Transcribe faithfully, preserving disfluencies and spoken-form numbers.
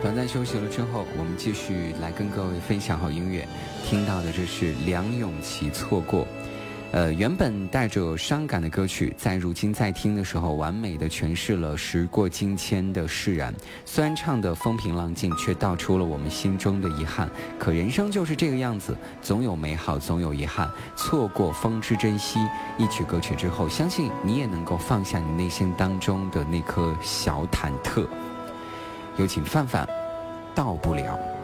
短暂休息了之后，我们继续来跟各位分享好音乐。听到的这是梁咏琪《错过》。呃，原本带着伤感的歌曲，在如今在听的时候，完美的诠释了时过境迁的释然。虽然唱的风平浪静，却道出了我们心中的遗憾。可人生就是这个样子，总有美好，总有遗憾。错过方知珍惜。一曲歌曲之后，相信你也能够放下你内心当中的那颗小忐忑。有请范范，到不了。